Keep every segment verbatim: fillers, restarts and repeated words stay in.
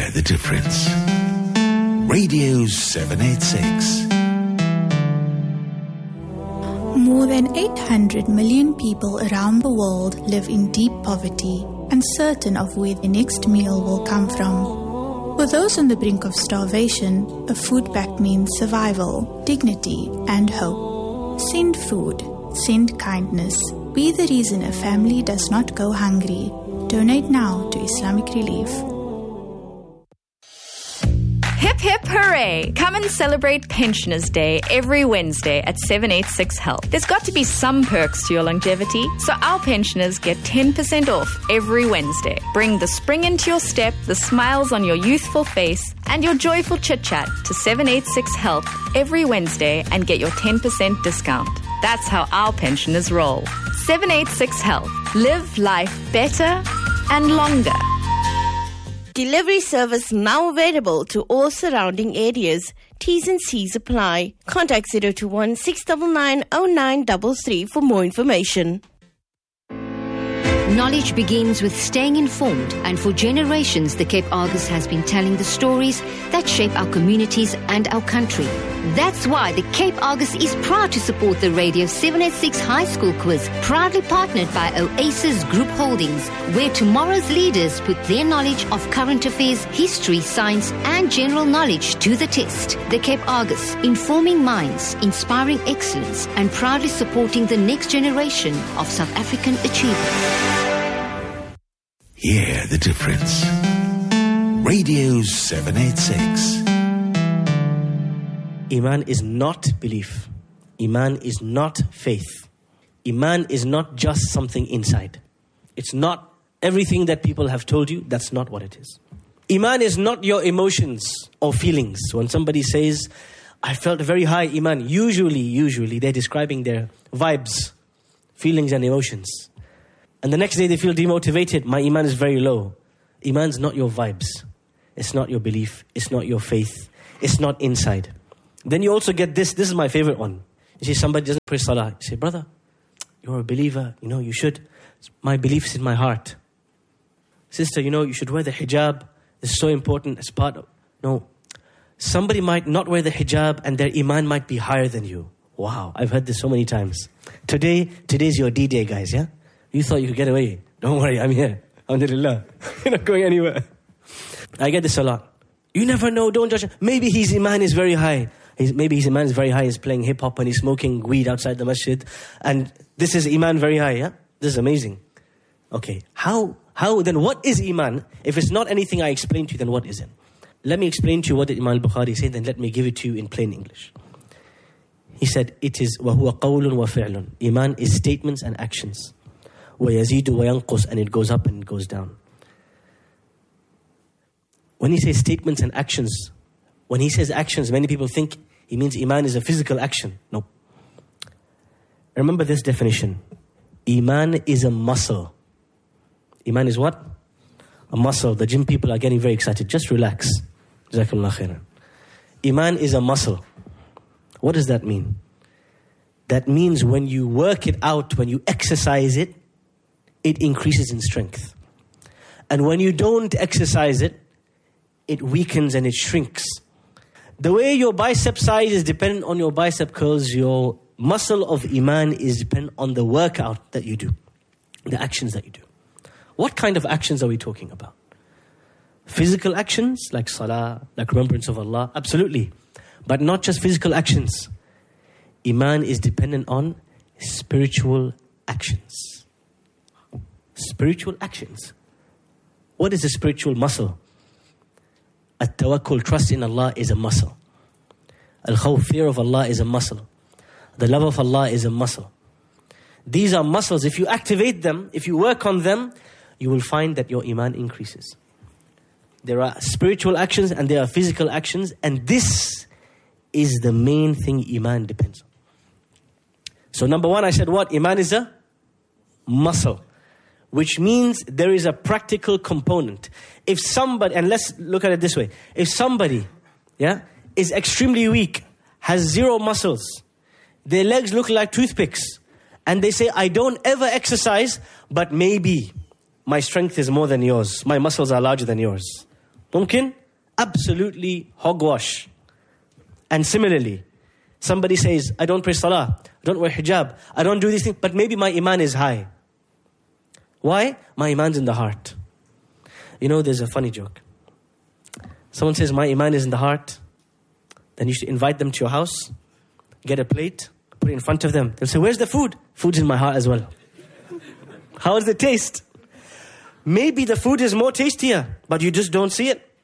Hear the difference. Radio seven eighty-six. More than eight hundred million people around the world live in deep poverty, uncertain of where the next meal will come from. For those on the brink of starvation, a food pact means survival, dignity, and hope. Send food. Send kindness. Be the reason a family does not go hungry. Donate now to Islamic Relief. Hip hip hooray! Come and celebrate Pensioners Day every Wednesday at seven eighty-six Health. There's got to be some perks to your longevity, so our pensioners get ten percent off every Wednesday. Bring the spring into your step, the smiles on your youthful face, and your joyful chit-chat to seven eighty-six Health every Wednesday and get your ten percent discount. That's how our pensioners roll. seven eighty-six Health. Live life better and longer. Delivery service now available to all surrounding areas. T's and C's apply. Contact zero two one six nine nine zero nine three three for more information. Knowledge begins with staying informed, and for generations the Cape Argus has been telling the stories that shape our communities and our country. That's why the Cape Argus is proud to support the Radio seven eighty-six High School Quiz, proudly partnered by Oasis Group Holdings, where tomorrow's leaders put their knowledge of current affairs, history, science and general knowledge to the test. The Cape Argus, informing minds, inspiring excellence and proudly supporting the next generation of South African achievers. Hear the difference. Radio seven eighty-six. Iman is not belief. Iman is not faith. Iman is not just something inside. It's not everything that people have told you. That's not what it is. Iman is not your emotions or feelings. When somebody says, I felt very high Iman, usually, usually they're describing their vibes, feelings and emotions. And the next day they feel demotivated. My Iman is very low. Iman's not your vibes. It's not your belief. It's not your faith. It's not inside. Then you also get this. This is my favorite one. You see somebody doesn't pray salah. You say, brother, you're a believer. You know, you should. My belief is in my heart. Sister, you know, you should wear the hijab. It's so important as part of... No. Somebody might not wear the hijab and their Iman might be higher than you. Wow. I've heard this so many times. Today, today's your D-Day, guys, yeah? You thought you could get away. Don't worry, I'm here. Alhamdulillah. You're not going anywhere. I get this a lot. You never know, don't judge. Maybe his Iman is very high. His, maybe his Iman is very high. He's playing hip-hop and he's smoking weed outside the masjid. And this is Iman very high, yeah? This is amazing. Okay, how, how, then what is Iman? If it's not anything I explained to you, then what is it? Let me explain to you what Imam al-Bukhari said, then let me give it to you in plain English. He said, it is وَهُوَ قَوْلٌ وَفِعْلٌ. Iman is statements and actions. وَيَزِيدُ وَيَنْقُص, and it goes up and it goes down. When he says statements and actions, when he says actions, many people think he means Iman is a physical action. No. Remember this definition. Iman is a muscle. Iman is what? A muscle. The gym people are getting very excited. Just relax. Jazakumullah khairan. Iman is a muscle. What does that mean? That means when you work it out, when you exercise it, it increases in strength. And when you don't exercise it, it weakens and it shrinks. The way your bicep size is dependent on your bicep curls, your muscle of Iman is dependent on the workout that you do, the actions that you do. What kind of actions are we talking about? Physical actions like salah, like remembrance of Allah, absolutely. But not just physical actions. Iman is dependent on spiritual actions. Spiritual actions. What is a spiritual muscle? At-tawakkul, trust in Allah, is a muscle. Al-khawf, fear of Allah, is a muscle. The love of Allah is a muscle. These are muscles. If you activate them, if you work on them, you will find that your Iman increases. There are spiritual actions and there are physical actions, and this is the main thing Iman depends on. So number one, I said what? Iman is a muscle, which means there is a practical component. If somebody, and let's look at it this way, if somebody, yeah, is extremely weak, has zero muscles, their legs look like toothpicks, and they say, I don't ever exercise, but maybe my strength is more than yours. My muscles are larger than yours. Mumkin? Absolutely hogwash. And similarly, somebody says, I don't pray salah, I don't wear hijab, I don't do these things, but maybe my iman is high. Why? My iman's in the heart. You know, there's a funny joke. Someone says, my iman is in the heart. Then you should invite them to your house, get a plate, put it in front of them. They'll say, where's the food? Food's in my heart as well. How does it taste? Maybe the food is more tastier, but you just don't see it.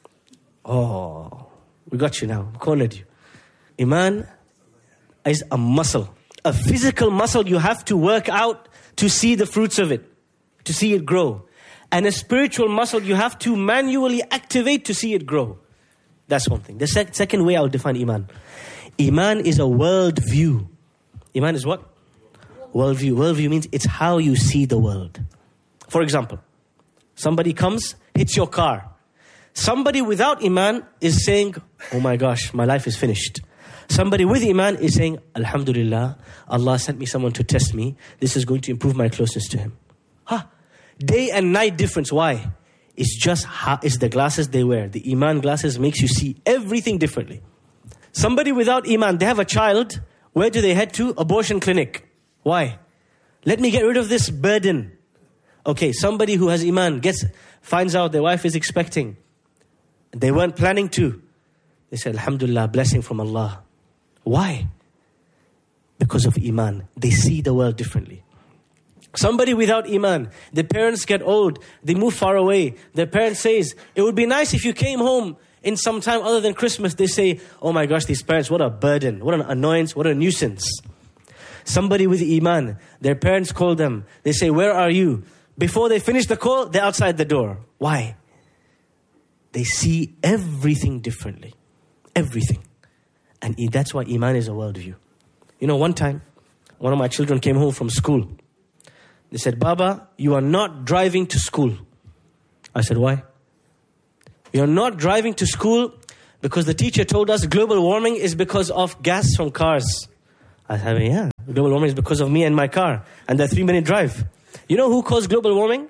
Oh, we got you now. We cornered you. Iman is a muscle. A physical muscle you have to work out to see the fruits of it, to see it grow. And a spiritual muscle you have to manually activate to see it grow. That's one thing. The sec- second way I'll define Iman. Iman is a world view. Iman is what? World view. World view means it's how you see the world. For example, somebody comes, hits your car. Somebody without Iman is saying, oh my gosh, my life is finished. Somebody with Iman is saying, Alhamdulillah, Allah sent me someone to test me. This is going to improve my closeness to Him. Huh? Day and night difference. Why? It's just how, it's the glasses they wear. The Iman glasses makes you see everything differently. Somebody without Iman, they have a child. Where do they head to? Abortion clinic. Why? Let me get rid of this burden. Okay, somebody who has Iman gets, finds out their wife is expecting. They weren't planning to. They said, Alhamdulillah, blessing from Allah. Why? Because of Iman. They see the world differently. Somebody without Iman, the parents get old, they move far away. Their parents says, it would be nice if you came home in some time other than Christmas. They say, oh my gosh, these parents, what a burden, what an annoyance, what a nuisance. Somebody with Iman, their parents call them. They say, where are you? Before they finish the call, they're outside the door. Why? They see everything differently. Everything. And that's why Iman is a worldview. You know, one time, one of my children came home from school. They said, Baba, you are not driving to school. I said, why? You're not driving to school because the teacher told us global warming is because of gas from cars. I said, yeah, global warming is because of me and my car and the three-minute drive. You know who caused global warming?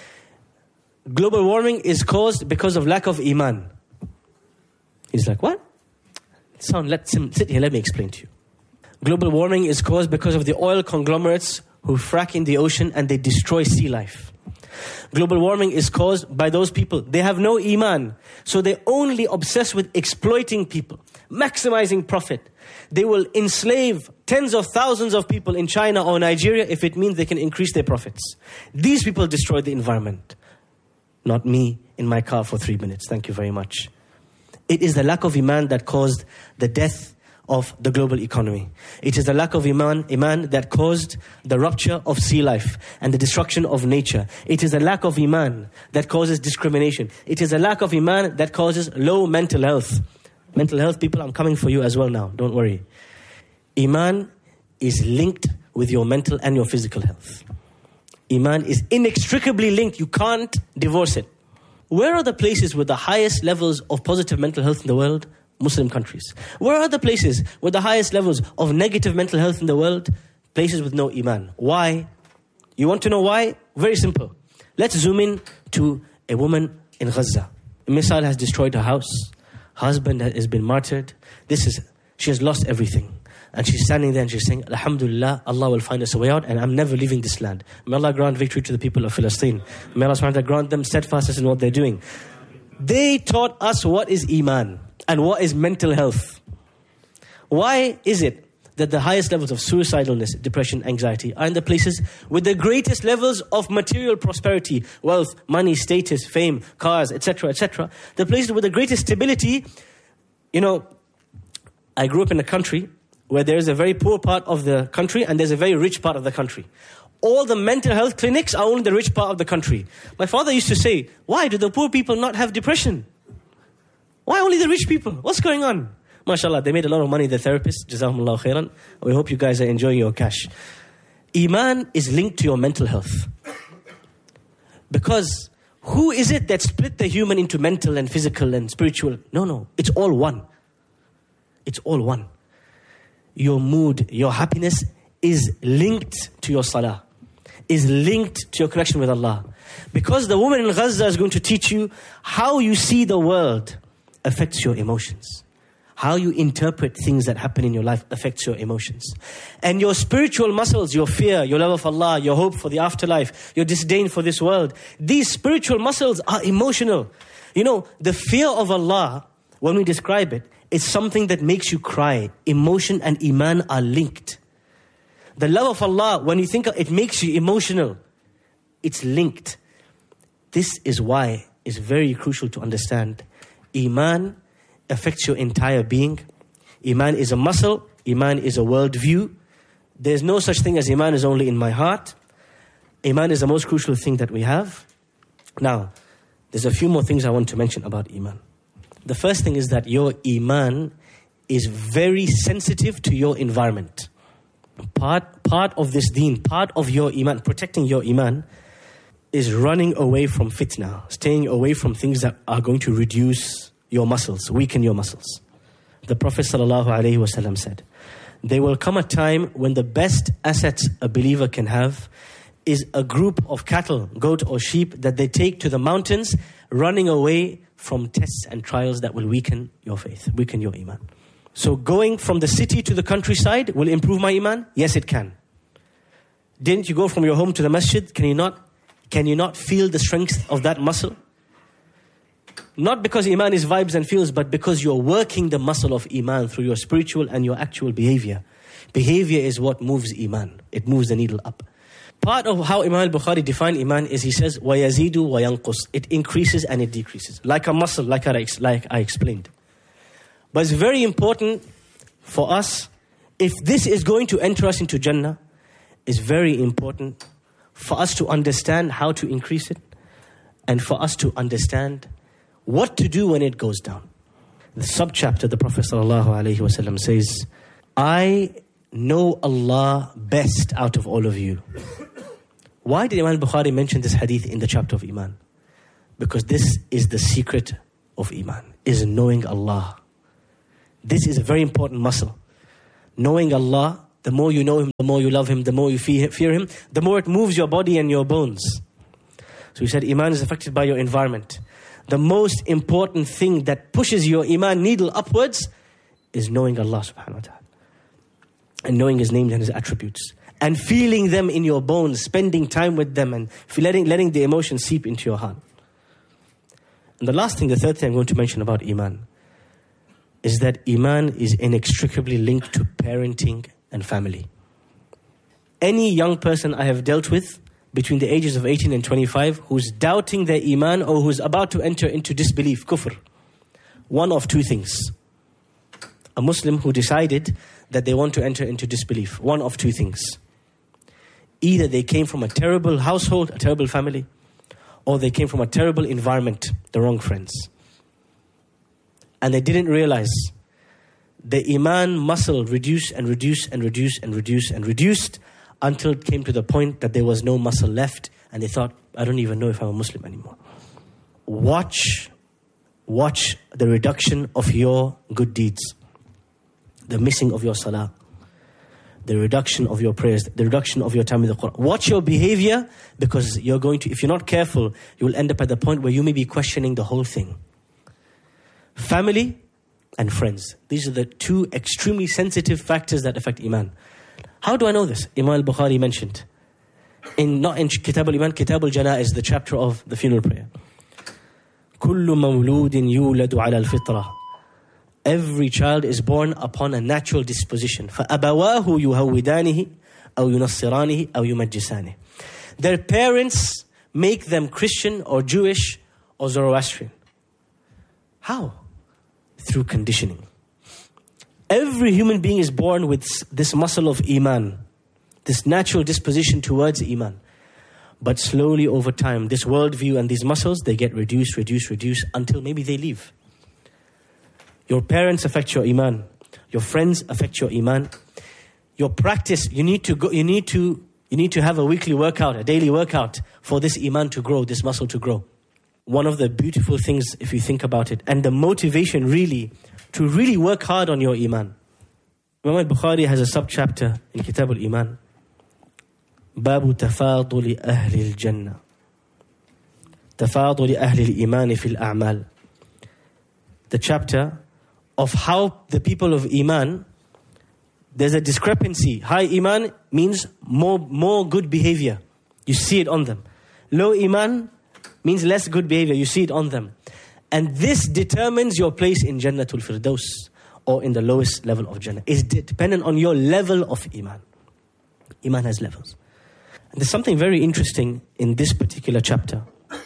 Global warming is caused because of lack of Iman. He's like, what? Son, let's sit here, let me explain to you. Global warming is caused because of the oil conglomerates who frack in the ocean and they destroy sea life. Global warming is caused by those people. They have no Iman. So they're only obsessed with exploiting people, maximizing profit. They will enslave tens of thousands of people in China or Nigeria if it means they can increase their profits. These people destroy the environment. Not me in my car for three minutes. Thank you very much. It is the lack of Iman that caused the death of the global economy. It is the lack of Iman, Iman that caused the rupture of sea life and the destruction of nature. It is the lack of Iman that causes discrimination. It is the lack of Iman that causes low mental health. Mental health people, I'm coming for you as well now. Don't worry. Iman is linked with your mental and your physical health. Iman is inextricably linked. You can't divorce it. Where are the places with the highest levels of positive mental health in the world? Muslim countries. Where are the places with the highest levels of negative mental health in the world? Places with no Iman. Why? You want to know why? Very simple. Let's zoom in to a woman in Gaza. A missile has destroyed her house. Her husband has been martyred. This is, she has lost everything. And she's standing there and she's saying, Alhamdulillah, Allah will find us a way out and I'm never leaving this land. May Allah grant victory to the people of Palestine. May Allah subhanahu wa ta'ala grant them steadfastness in what they're doing. They taught us what is Iman and what is mental health. Why is it that the highest levels of suicidalness, depression, anxiety are in the places with the greatest levels of material prosperity, wealth, money, status, fame, cars, et cetera, et cetera? The places with the greatest stability. You know, I grew up in a country where there is a very poor part of the country and there's a very rich part of the country. All the mental health clinics are only the rich part of the country. My father used to say, why do the poor people not have depression? Why only the rich people? What's going on? MashaAllah, they made a lot of money, the therapists. Jazakumullahu khairan. We hope you guys are enjoying your cash. Iman is linked to your mental health. Because who is it that split the human into mental and physical and spiritual? No, no. It's all one. It's all one. Your mood, your happiness is linked to your salah, is linked to your connection with Allah. Because the woman in Gaza is going to teach you how you see the world affects your emotions. How you interpret things that happen in your life affects your emotions. And your spiritual muscles, your fear, your love of Allah, your hope for the afterlife, your disdain for this world, these spiritual muscles are emotional. You know, the fear of Allah, when we describe it, is something that makes you cry. Emotion and iman are linked. The love of Allah, when you think of it, makes you emotional. It's linked. This is why it's very crucial to understand. Iman affects your entire being. Iman is a muscle. Iman is a worldview. There's no such thing as Iman is only in my heart. Iman is the most crucial thing that we have. Now, there's a few more things I want to mention about Iman. The first thing is that your Iman is very sensitive to your environment. Part, part of this deen, part of your Iman, protecting your Iman, is running away from fitna, staying away from things that are going to reduce your muscles, weaken your muscles. The Prophet ﷺ said, there will come a time when the best assets a believer can have is a group of cattle, goat or sheep that they take to the mountains, running away from tests and trials that will weaken your faith, weaken your Iman. So going from the city to the countryside will improve my Iman? Yes, it can. Didn't you go from your home to the masjid? Can you not, can you not feel the strength of that muscle? Not because Iman is vibes and feels, but because you're working the muscle of Iman through your spiritual and your actual behavior. Behavior is what moves Iman. It moves the needle up. Part of how Imam al-Bukhari defined Iman is he says, وَيَزِيدُ وَيَنْقُص. It increases and it decreases. Like a muscle, like I, like I explained. But it's very important for us, if this is going to enter us into Jannah, it's very important for us to understand how to increase it and for us to understand what to do when it goes down. The subchapter, the Prophet ﷺ says, I know Allah best out of all of you. Why did Imam al-Bukhari mention this hadith in the chapter of Iman? Because this is the secret of Iman, is knowing Allah. This is a very important muscle. Knowing Allah, the more you know Him, the more you love Him, the more you fear Him, the more it moves your body and your bones. So he said Iman is affected by your environment. The most important thing that pushes your Iman needle upwards is knowing Allah subhanahu wa ta'ala. And knowing His names and His attributes. And feeling them in your bones, spending time with them and letting, letting the emotions seep into your heart. And the last thing, the third thing I'm going to mention about Iman is that Iman is inextricably linked to parenting and family. Any young person I have dealt with between the ages of eighteen and twenty-five who's doubting their Iman or who's about to enter into disbelief, kufr, one of two things. A Muslim who decided that they want to enter into disbelief, one of two things. Either they came from a terrible household, a terrible family, or they came from a terrible environment, the wrong friends. And they didn't realize the Iman muscle reduced and reduced and reduced and reduced and reduced until it came to the point that there was no muscle left and they thought, I don't even know if I'm a Muslim anymore. Watch, watch the reduction of your good deeds. The missing of your salah. The reduction of your prayers. The reduction of your time with the Quran. Watch your behavior because you're going to, if you're not careful, you will end up at the point where you may be questioning the whole thing. Family and friends. These are the two extremely sensitive factors that affect Iman. How do I know this? Imam al-Bukhari mentioned. In, not in Kitab al-Iman, Kitab al-Janaiz, the chapter of the funeral prayer. كُلُّ مَوْلُودٍ يُولَدُ عَلَى الْفِطْرَةِ. Every child is born upon a natural disposition. فَأَبَوَاهُ يُهَوِّدَانِهِ أَوْ يُنَصِّرَانِهِ أَوْ يُمَجِّسَانِهِ. Their parents make them Christian or Jewish or Zoroastrian. How? Through conditioning. Every human being is born with this muscle of Iman, this natural disposition towards Iman. But slowly over time, this worldview and these muscles, they get reduced, reduced, reduced until maybe they leave. Your parents affect your Iman. Your friends affect your Iman. Your practice, you need to go, you need to, you need to have a weekly workout, a daily workout for this Iman to grow, this muscle to grow. One of the beautiful things, if you think about it, and the motivation really, to really work hard on your Iman. Imam al-Bukhari has a sub-chapter in Kitab al-Iman. Babu tafaduli ahli al-Jannah. تفاضل أهل الإيمان في الأعمال. The chapter of how the people of Iman, there's a discrepancy. High Iman means more, more good behavior. You see it on them. Low Iman means less good behavior. You see it on them. And this determines your place in Jannatul Firdaus, or in the lowest level of Jannah. It's dependent on your level of Iman. Iman has levels. And there's something very interesting in this particular chapter.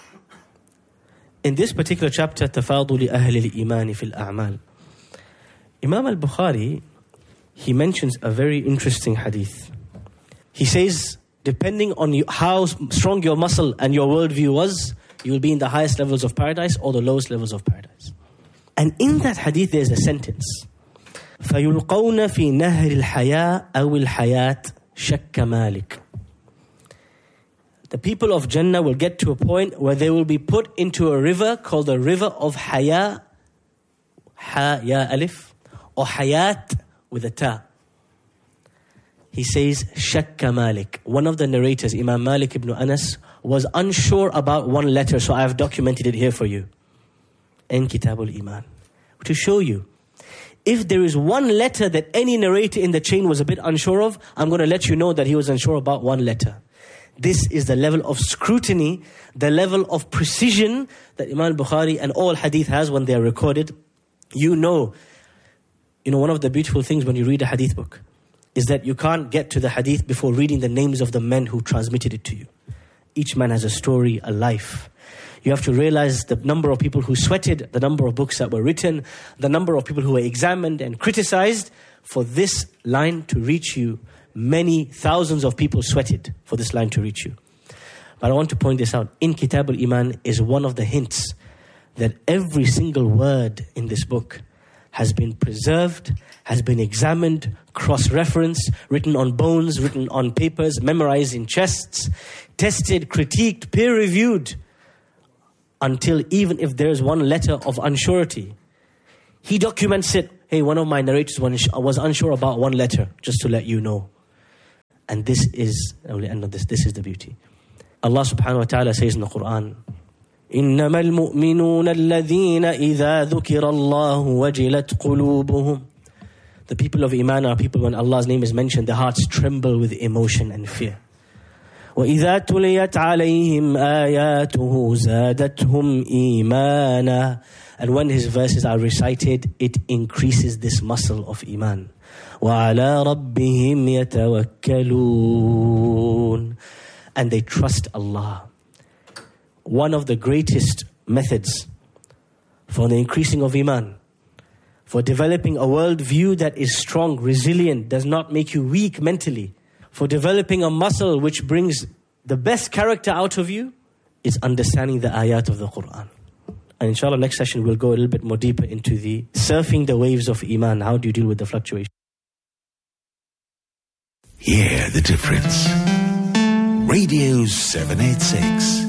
In this particular chapter, تفاضل أهل الإيمان في الأعمال. Imam al-Bukhari, he mentions a very interesting hadith. He says, depending on you, how strong your muscle and your worldview was, you will be in the highest levels of paradise or the lowest levels of paradise. And in that hadith, there's a sentence. فَيُلْقَوْنَ فِي نَهْرِ الْحَيَاءِ أَوِ الْحَيَاةِ شَكَّ مَالِكٍ. The people of Jannah will get to a point where they will be put into a river called the river of Haya, Ha Ya Alif, or Hayat with a Ta. He says, Shakka Malik. One of the narrators, Imam Malik ibn Anas, was unsure about one letter, so I have documented it here for you. In Kitabul Iman. To show you, if there is one letter that any narrator in the chain was a bit unsure of, I'm going to let you know that he was unsure about one letter. This is the level of scrutiny, the level of precision that Imam Bukhari and all hadith has when they are recorded. You know, you know, one of the beautiful things when you read a hadith book is that you can't get to the hadith before reading the names of the men who transmitted it to you. Each man has a story, a life. You have to realize the number of people who sweated, the number of books that were written, the number of people who were examined and criticized for this line to reach you. Many thousands of people sweated for this line to reach you. But I want to point this out. In Kitab al-Iman is one of the hints that every single word in this book has been preserved, has been examined, cross-referenced, written on bones, written on papers, memorized in chests, tested, critiqued, peer-reviewed, until even if there is one letter of unsurety, he documents it. Hey, one of my narrators was unsure about one letter, just to let you know. And this is, I will end on this, this is the beauty. Allah subhanahu wa ta'ala says in the Quran, إِنَّمَا الْمُؤْمِنُونَ الَّذِينَ إِذَا ذُكِرَ اللَّهُ وَجِلَتْ قُلُوبُهُم. The people of Iman are people when Allah's name is mentioned, their hearts tremble with emotion and fear. وَإِذَا تُلِيَتْ عَلَيْهِمْ آيَاتُهُ زَادَتْهُمْ إِيمَانًا. And when his verses are recited, it increases this muscle of Iman. وَعَلَىٰ رَبِّهِمْ يَتَوَكَّلُونَ. And they trust Allah. One of the greatest methods for the increasing of Iman, for developing a worldview that is strong, resilient, does not make you weak mentally, for developing a muscle which brings the best character out of you, is understanding the ayat of the Quran. And inshallah, next session we'll go a little bit more deeper into the surfing the waves of Iman. How do you deal with the fluctuation? Hear the difference. Radio seven eighty-six.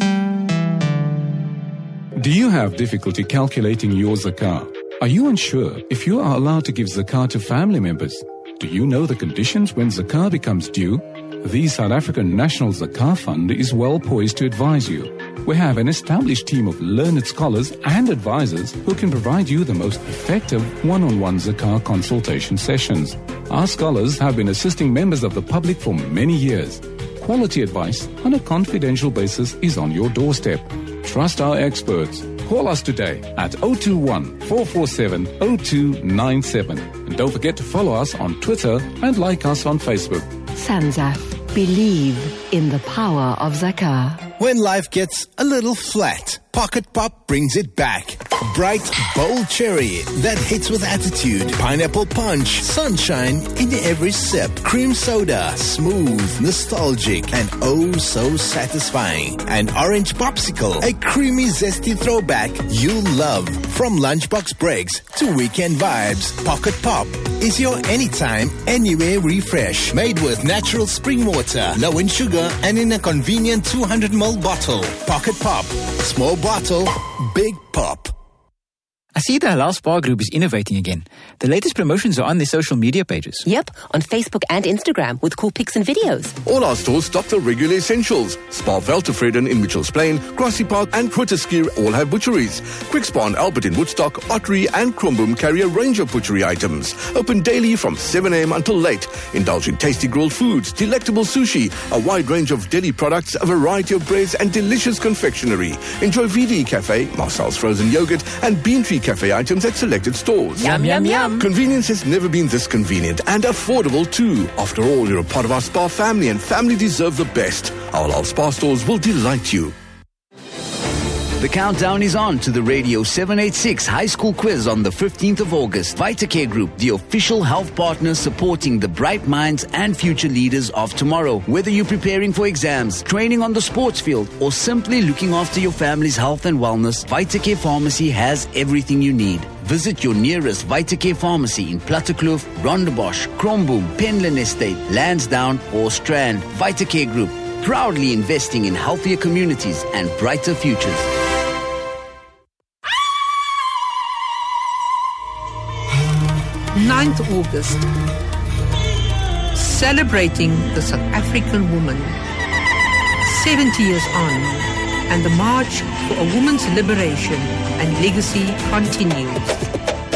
Do you have difficulty calculating your zakah? Are you unsure if you are allowed to give zakah to family members? Do you know the conditions when zakah becomes due? The South African National Zakah Fund is well poised to advise you. We have an established team of learned scholars and advisors who can provide you the most effective one-on-one zakah consultation sessions. Our scholars have been assisting members of the public for many years. Quality advice on a confidential basis is on your doorstep. Trust our experts. Call us today at zero two one, four four seven, zero two nine seven. And don't forget to follow us on Twitter and like us on Facebook. Sanzaf. Believe in the power of zakah. When life gets a little flat, Pocket Pop brings it back. Bright, bold cherry that hits with attitude. Pineapple punch, sunshine in every sip. Cream soda, smooth, nostalgic, and oh so satisfying. An orange popsicle, a creamy, zesty throwback you'll love. From lunchbox breaks to weekend vibes, Pocket Pop is your anytime, anywhere refresh. Made with natural spring water, low in sugar, and in a convenient two hundred milliliter bottle. Pocket Pop. Small bottle, big pop. I see the Halal Spa Group is innovating again. The latest promotions are on their social media pages. Yep, on Facebook and Instagram with cool pics and videos. All our stores stock the regular essentials. Spa Veltevreden in Mitchells Plain, Grassy Park and Grooteskier all have butcheries. Quick Spa and Albert in Woodstock, Ottery and Kromboom carry a range of butchery items. Open daily from seven a.m. until late. Indulge in tasty grilled foods, delectable sushi, a wide range of deli products, a variety of breads and delicious confectionery. Enjoy V D Cafe, Marcel's frozen yogurt and Bean Tree Cafe items at selected stores. Yum, yum, yum. Convenience has never been this convenient and affordable too. After all, you're a part of our spa family and family deserve the best. Our Halal Spa stores will delight you. The countdown is on to the Radio seven eighty-six High School Quiz on the fifteenth of August. VitaCare Group, the official health partner supporting the bright minds and future leaders of tomorrow. Whether you're preparing for exams, training on the sports field, or simply looking after your family's health and wellness, VitaCare Pharmacy has everything you need. Visit your nearest VitaCare pharmacy in Plattekloof, Rondebosch, Kromboom, Penland Estate, Lansdowne or Strand. VitaCare Group, proudly investing in healthier communities and brighter futures. ninth of August, celebrating the South African woman, seventy years on, and the march for a woman's liberation and legacy continues.